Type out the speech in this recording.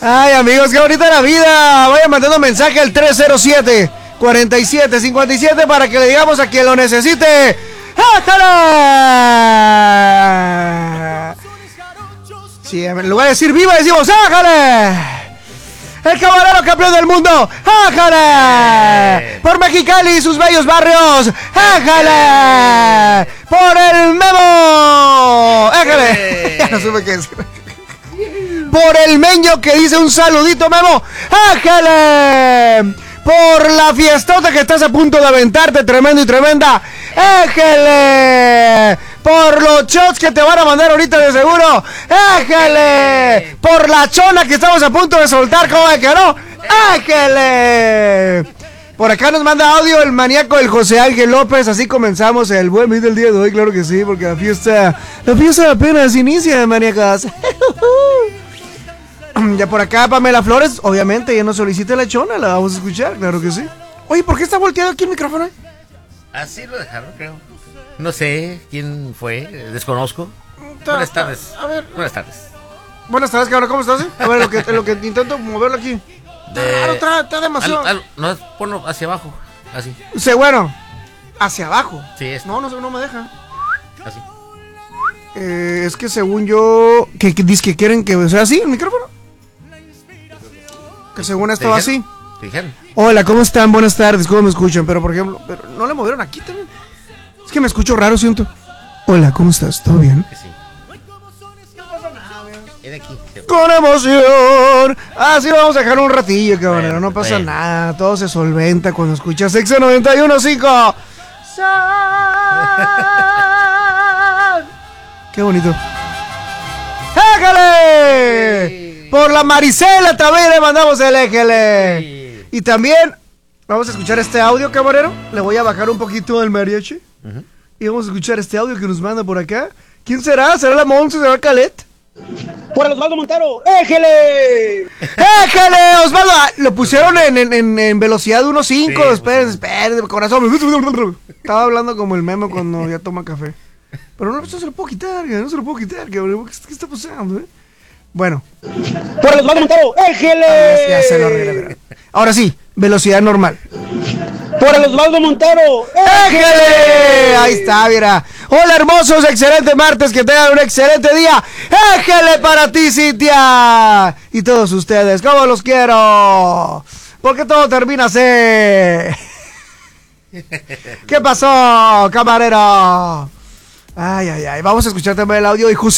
Ay, amigos, qué bonita la vida. Vayan mandando mensaje al 307-4757 para que le digamos a quien lo necesite. ¡Ájale! Sí, en lugar de decir viva, decimos ¡ájale! El camarero campeón del mundo, ¡ájale! Por Mexicali y sus bellos barrios, ¡ájale! Por el Memo, ¡ájale! Ya no supe qué decir. Por el Meño que dice un saludito, Memo, ¡ájale! Por la fiestota que estás a punto de aventarte, tremendo y tremenda, ¡ájale! Por los shots que te van a mandar ahorita de seguro, ¡ájale! Por la chona que estamos a punto de soltar, ¿cómo de que no? ¡Ájale! Por acá nos manda audio el maníaco del José Ángel López. Así comenzamos el buen video del día de hoy, claro que sí, porque la fiesta apenas inicia, maníacas. Ya por acá Pamela Flores, obviamente, ya nos solicita la chona, la vamos a escuchar, claro que sí. Oye, ¿por qué está volteado aquí el micrófono? Así lo dejaron, creo. No sé quién fue, desconozco. Buenas tardes. A ver. Buenas tardes. Buenas tardes, cabrón, ¿cómo estás? A ver, lo que intento moverlo aquí. Está demasiado. No, ponlo hacia abajo, así. Sí, bueno, hacia abajo. Sí, es. No me deja. Así. Es que según yo, que dice que quieren que sea así el micrófono. Que según estaba así. ¿Te dijeron? Hola, ¿cómo están? Buenas tardes, ¿cómo me escuchan? Pero por ejemplo, no le movieron aquí también. Es que me escucho raro, siento. Hola, ¿cómo estás? ¿Todo bien? Que sí. Es aquí. Con emoción. Así lo vamos a dejar un ratillo, cabrón. No pasa nada. Todo se solventa cuando escuchas Exa 91.5. Qué bonito. ¡Éjale! Por la Maricela también le mandamos el éjale. Y también vamos a escuchar este audio, camarero. Le voy a bajar un poquito el mariachi. Y vamos a escuchar este audio que nos manda por acá. ¿Quién será? ¿Será la Monse? ¿Será Calet? Por el Osvaldo Montero, ¡éjele! ¡Éjele, Osvaldo! Lo pusieron en velocidad 1.5. Sí, esperen, corazón. Estaba hablando como el meme cuando ya toma café. Pero no se lo puedo quitar, cabrón. ¿Qué está pasando, Bueno. Por el Osvaldo Montero, ¡éjele! Ya se lo arreglé. Ahora sí, velocidad normal. Por el Osvaldo Montero, ¡éjele! Ahí está, mira. Hola, hermosos, excelente martes, que tengan un excelente día. ¡Éjele para ti, Cintia! Y todos ustedes, ¿cómo los quiero? Porque todo termina así. ¿Qué pasó, camarero? Ay, vamos a escuchar también el audio y